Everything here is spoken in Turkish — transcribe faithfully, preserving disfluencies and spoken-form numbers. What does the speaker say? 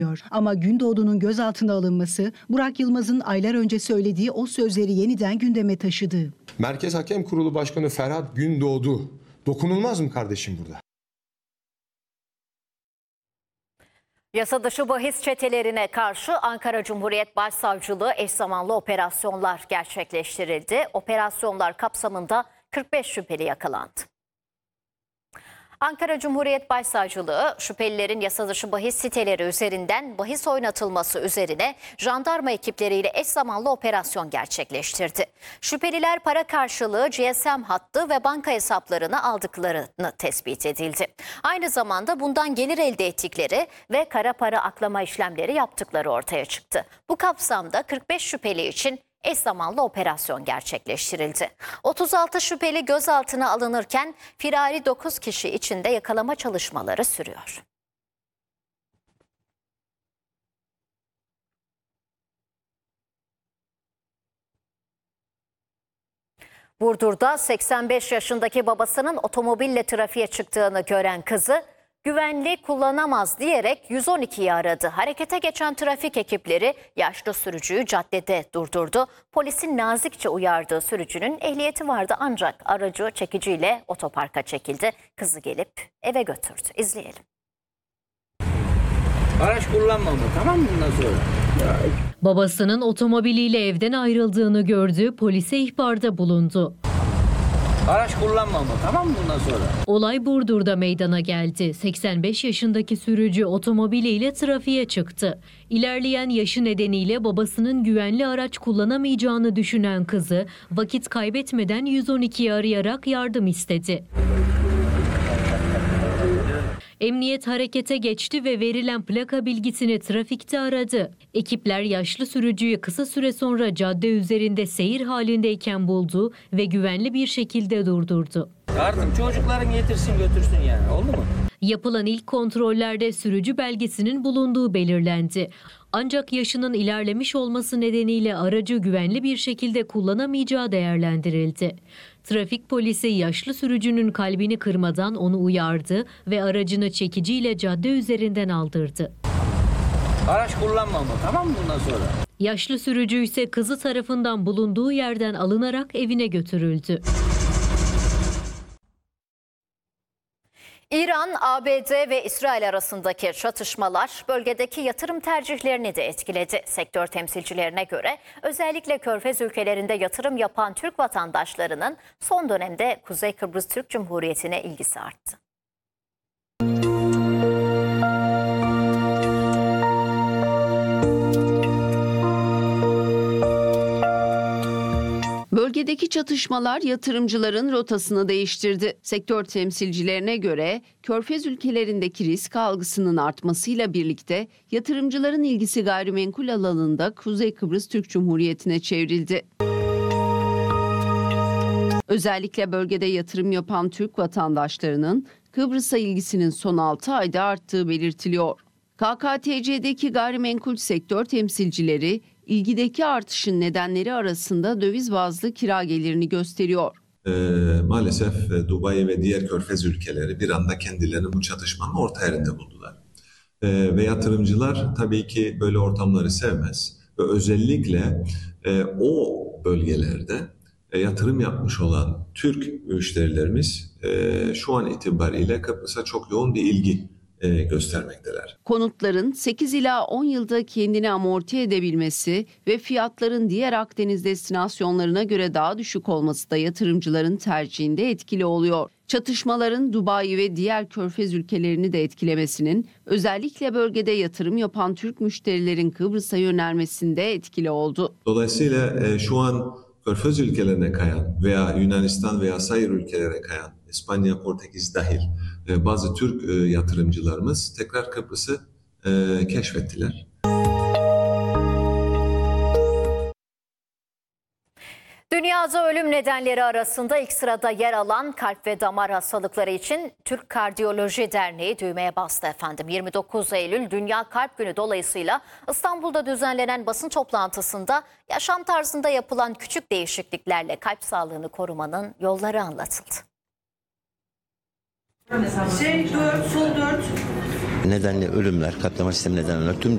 Ama Gündoğdu'nun gözaltına alınması Burak Yılmaz'ın aylar önce söylediği o sözleri yeniden gündeme taşıdı. Merkez Hakem Kurulu Başkanı Ferhat Gündoğdu dokunulmaz mı kardeşim burada? Yasa dışı bahis çetelerine karşı Ankara Cumhuriyet Başsavcılığı eş zamanlı operasyonlar gerçekleştirildi. Operasyonlar kapsamında kırk beş şüpheli yakalandı. Ankara Cumhuriyet Başsavcılığı şüphelilerin yasa dışı bahis siteleri üzerinden bahis oynatılması üzerine jandarma ekipleriyle eş zamanlı operasyon gerçekleştirdi. Şüpheliler para karşılığı G S M hattı ve banka hesaplarını aldıklarını tespit edildi. Aynı zamanda bundan gelir elde ettikleri ve kara para aklama işlemleri yaptıkları ortaya çıktı. Bu kapsamda kırk beş şüpheli için eş zamanlı operasyon gerçekleştirildi. otuz altı şüpheli gözaltına alınırken firari dokuz kişi için de yakalama çalışmaları sürüyor. Burdur'da seksen beş yaşındaki babasının otomobille trafiğe çıktığını gören kızı güvenli kullanamaz diyerek yüz on ikiyi aradı. Harekete geçen trafik ekipleri yaşlı sürücüyü caddede durdurdu. Polisin nazikçe uyardığı sürücünün ehliyeti vardı ancak aracı çekiciyle otoparka çekildi. Kızı gelip eve götürdü. İzleyelim. Araç kullanmama, tamam mı bundan sonra? Babasının otomobiliyle evden ayrıldığını gördü, polise ihbarda bulundu. Araç kullanmama, tamam mı bundan sonra? Olay Burdur'da meydana geldi. seksen beş yaşındaki sürücü otomobiliyle trafiğe çıktı. İlerleyen yaşı nedeniyle babasının güvenli araç kullanamayacağını düşünen kızı vakit kaybetmeden yüz on ikiyi arayarak yardım istedi. Emniyet harekete geçti ve verilen plaka bilgisini trafikte aradı. Ekipler yaşlı sürücüyü kısa süre sonra cadde üzerinde seyir halindeyken buldu ve güvenli bir şekilde durdurdu. Artık çocukların getirsin götürsün yani, oldu mu? Yapılan ilk kontrollerde sürücü belgesinin bulunduğu belirlendi. Ancak yaşının ilerlemiş olması nedeniyle aracı güvenli bir şekilde kullanamayacağı değerlendirildi. Trafik polisi yaşlı sürücünün kalbini kırmadan onu uyardı ve aracını çekiciyle cadde üzerinden aldırdı. Araç kullanmama, tamam mı bundan sonra? Yaşlı sürücü ise kızı tarafından bulunduğu yerden alınarak evine götürüldü. İran, A B D ve İsrail arasındaki çatışmalar bölgedeki yatırım tercihlerini de etkiledi. Sektör temsilcilerine göre özellikle Körfez ülkelerinde yatırım yapan Türk vatandaşlarının son dönemde Kuzey Kıbrıs Türk Cumhuriyeti'ne ilgisi arttı. Bölgedeki çatışmalar yatırımcıların rotasını değiştirdi. Sektör temsilcilerine göre Körfez ülkelerindeki risk algısının artmasıyla birlikte yatırımcıların ilgisi gayrimenkul alanında Kuzey Kıbrıs Türk Cumhuriyeti'ne çevrildi. Özellikle bölgede yatırım yapan Türk vatandaşlarının Kıbrıs'a ilgisinin son altı ayda arttığı belirtiliyor. K K T C'deki gayrimenkul sektör temsilcileri ilgideki artışın nedenleri arasında döviz bazlı kira gelirini gösteriyor. Ee, maalesef Dubai ve diğer Körfez ülkeleri bir anda kendilerini bu çatışmanın orta yerinde buldular. Ee, ve yatırımcılar tabii ki böyle ortamları sevmez. Ve özellikle e, o bölgelerde e, yatırım yapmış olan Türk müşterilerimiz e, şu an itibariyle Kıbrıs'a çok yoğun bir ilgi göstermekteler. Konutların sekiz ila on yılda kendini amorti edebilmesi ve fiyatların diğer Akdeniz destinasyonlarına göre daha düşük olması da yatırımcıların tercihinde etkili oluyor. Çatışmaların Dubai ve diğer Körfez ülkelerini de etkilemesinin özellikle bölgede yatırım yapan Türk müşterilerin Kıbrıs'a yönelmesinde etkili oldu. Dolayısıyla şu an Körfez ülkelerine kayan veya Yunanistan veya sayır ülkelere kayan İspanya, Portekiz dahil bazı Türk yatırımcılarımız tekrar Kıbrıs'ı keşfettiler. Dünyada ölüm nedenleri arasında ilk sırada yer alan kalp ve damar hastalıkları için Türk Kardiyoloji Derneği düğmeye bastı efendim. yirmi dokuz Eylül Dünya Kalp Günü dolayısıyla İstanbul'da düzenlenen basın toplantısında yaşam tarzında yapılan küçük değişikliklerle kalp sağlığını korumanın yolları anlatıldı. Şey dört, sol dört. Nedenli ölümler, kalp damar sistemi nedeniyle tüm